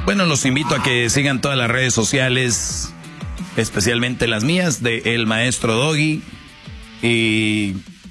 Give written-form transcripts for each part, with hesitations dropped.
Bueno, los invito a que sigan todas las redes sociales, especialmente las mías, de El Maestro Doggy. Y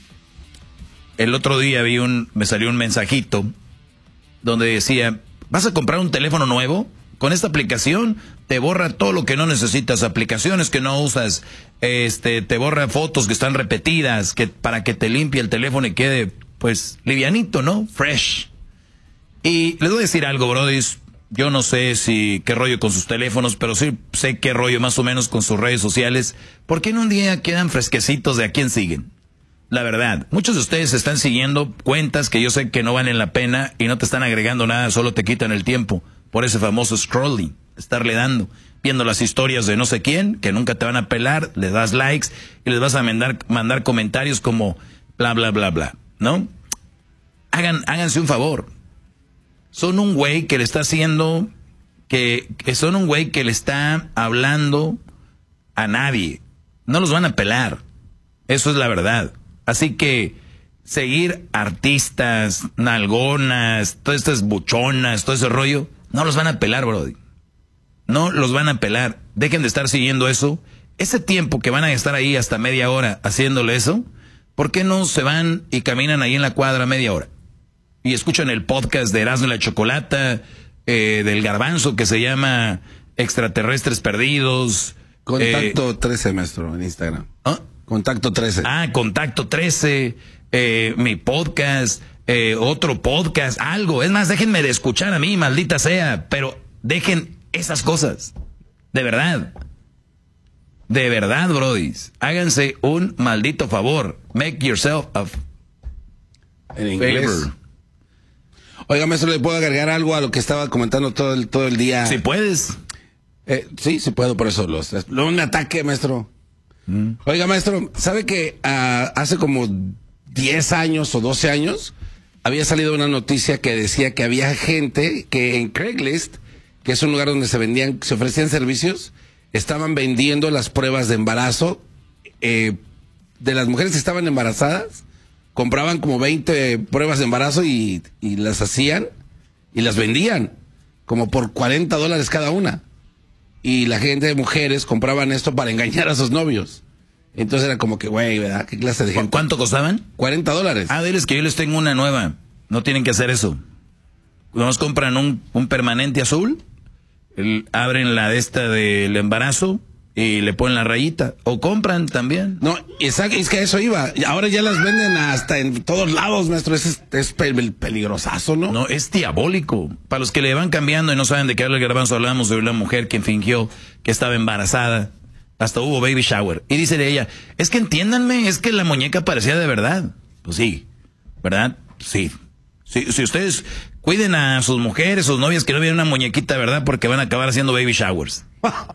el otro día me salió un mensajito donde decía, ¿vas a comprar un teléfono nuevo? Con esta aplicación te borra todo lo que no necesitas, aplicaciones que no usas, te borra fotos que están repetidas, para que te limpie el teléfono y quede, pues, livianito, ¿no? Fresh. Y les voy a decir algo, brodis. Yo no sé qué rollo con sus teléfonos, pero sí sé qué rollo más o menos con sus redes sociales. ¿Por qué en un día quedan fresquecitos de a quién siguen? La verdad, muchos de ustedes están siguiendo cuentas que yo sé que no valen la pena y no te están agregando nada, solo te quitan el tiempo por ese famoso scrolling, estarle dando, viendo las historias de no sé quién, que nunca te van a pelar, le das likes y les vas a mandar comentarios como bla, bla, bla, bla, ¿no? Háganse un favor. Son un güey que le está haciendo, que son un güey que le está hablando a nadie. No los van a pelar. Eso es la verdad. Así que seguir artistas, nalgonas, todas estas buchonas, todo ese rollo, no los van a pelar, brody. No los van a pelar. Dejen de estar siguiendo eso. Ese tiempo que van a estar ahí hasta media hora haciéndole eso, ¿por qué no se van y caminan ahí en la cuadra media hora? Y escuchan el podcast de Erasmo y la Chocolata, del Garbanzo, que se llama Extraterrestres Perdidos. Contacto 13, maestro, en Instagram. ¿Ah? Contacto 13. Contacto 13, mi podcast, otro podcast, algo. Es más, déjenme de escuchar a mí, maldita sea, pero dejen esas cosas. De verdad. De verdad, brodis. Háganse un maldito favor. Make yourself a en inglés. Favor. Oiga, maestro, ¿le puedo agregar algo a lo que estaba comentando todo el día? Si puedes. Sí puedo, por eso un ataque, maestro. Oiga, maestro, ¿sabe que hace como 10 años o 12 años había salido una noticia que decía que había gente que en Craigslist, que es un lugar donde se ofrecían servicios, estaban vendiendo las pruebas de embarazo de las mujeres que estaban embarazadas? Compraban como 20 pruebas de embarazo y las hacían y las vendían como por $40 cada una. Y la gente de mujeres compraban esto para engañar a sus novios. Entonces era como que, güey, ¿verdad? ¿Qué clase de gente? ¿Cuánto costaban? $40. Diles que yo les tengo una nueva. No tienen que hacer eso. Nos compran un permanente azul, abren la de esta del embarazo y le ponen la rayita. O compran también. No, es que eso iba. Ahora ya las venden hasta en todos lados, maestro. Es peligrosazo, ¿no? No, es diabólico. Para los que le van cambiando y no saben de qué habla el Garbanzo, hablamos de una mujer que fingió que estaba embarazada. Hasta hubo baby shower. Y dice de ella, es que entiéndanme, es que la muñeca parecía de verdad. Pues sí, ¿verdad? Sí. Si ustedes cuiden a sus mujeres, sus novias, que no vean una muñequita, ¿verdad? Porque van a acabar haciendo baby showers.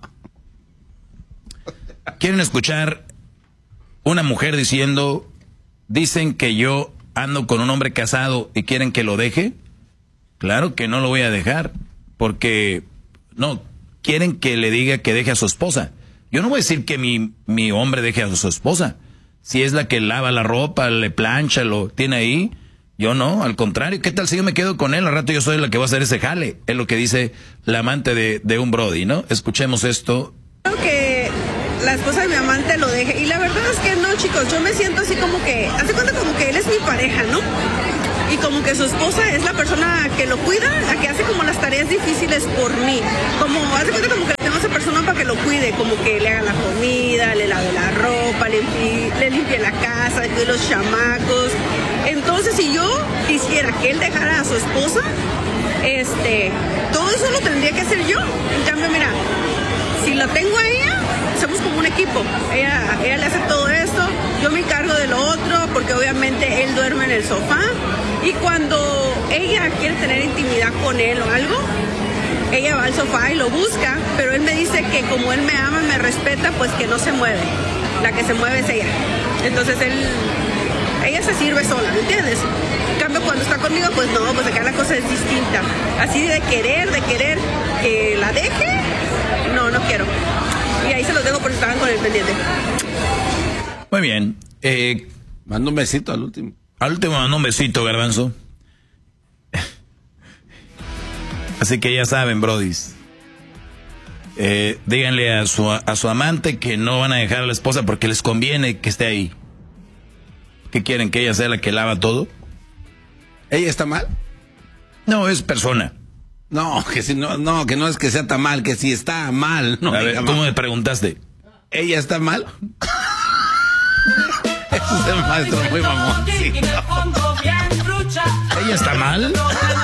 ¿Quieren escuchar una mujer dicen que yo ando con un hombre casado y quieren que lo deje? Claro que no lo voy a dejar, porque no, quieren que le diga que deje a su esposa. Yo no voy a decir que mi hombre deje a su esposa. Si es la que lava la ropa, le plancha, lo tiene ahí, yo no, al contrario. ¿Qué tal si yo me quedo con él? Al rato yo soy la que va a hacer ese jale. Es lo que dice la amante de un brody, ¿no? Escuchemos esto. Creo que la esposa de mi amante lo deje. Y la verdad es que no, chicos, yo me siento así como que, hace cuenta como que él es mi pareja, ¿no? Y como que su esposa es la persona que lo cuida, la que hace como las tareas difíciles por mí. Como, hace cuenta como que tengo a esa persona para que lo cuide, como que le haga la comida, le lave la ropa, le limpie la casa, le cuide los chamacos. Entonces, si yo quisiera que él dejara a su esposa, todo eso lo tendría que hacer yo. En cambio, mira, si la tengo a ella, somos como un equipo. Ella le hace todo esto, yo me encargo de lo otro, porque obviamente él duerme en el sofá. Y cuando ella quiere tener intimidad con él o algo, ella va al sofá y lo busca, pero él me dice que como él me ama, me respeta, pues que no se mueve. La que se mueve es ella. Entonces ella se sirve sola, ¿me entiendes? En cambio, cuando está conmigo, pues no, pues acá la cosa es distinta. Así de querer que la deje, no quiero. Y ahí se los dejo porque estaban con el pendiente. Muy bien. Mando un besito al último. Al último mando un besito, Garbanzo. Así que ya saben, brodis. Díganle a su amante que no van a dejar a la esposa porque les conviene que esté ahí. ¿Qué quieren? ¿Que ella sea la que lava todo? ¿Ella está mal? No, es persona. No, que si no, que no es que sea tan mal, que si está mal. No, a ver, ¿cómo me preguntaste? ¿Ella está mal? Ese es el maestro muy mamón. Sí. ¿Ella está mal?